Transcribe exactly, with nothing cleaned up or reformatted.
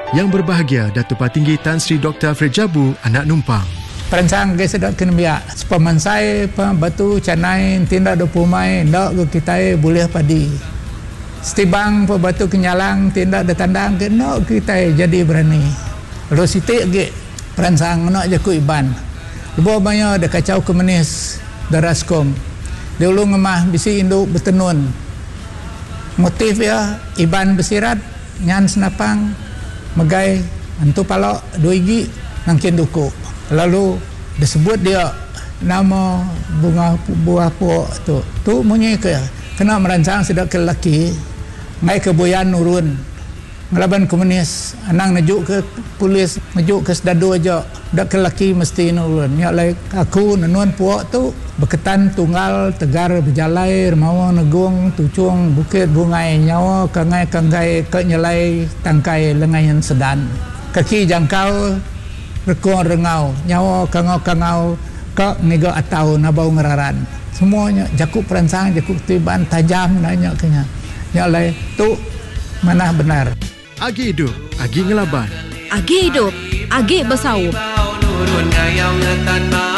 Yang berbahagia Datuk Patinggi Tan Sri Doktor Fred Jabu, anak numpang. Perancang ke sedap kena biak. Sepemansai batu canai tindak do pumai ndak ke kita boleh padi. Setibang batu kenyalang tindak de tandang ke ndak kita jadi berani. Lo sitik ke perancang nak je ku iban. Lebo banyak de kacau komunis daraskom. Dia ulu ngemah bisi induk bertenun. Motif ya iban bersirat nyan senapang megai antu palok dua igi nangkin duku. Lalu disebut dia nama bunga buah pok tu. Tu munyi ke kena merancang sedak ke lelaki ngai ke boyan nurun. Ngelaban komunis anang najuk ke polis najuk ke sedadu aja dak ke lelaki mesti nurun. Ya lai aku nenun pok tu berketan tunggal tegar berjalai mau negung tucung bukit bungai nyawa kangai kangai ke nyelai tangkai lengayan sedan kaki jangkau rekong rengau nyawa kangau-kangau ke nego atau nabau ngeraran semuanya jakuk perancang jakuk tiban tajam nanya kenya ya lai tu mana benar. Agi hidup, agi ngelaban. Agi hidup, agi bersau.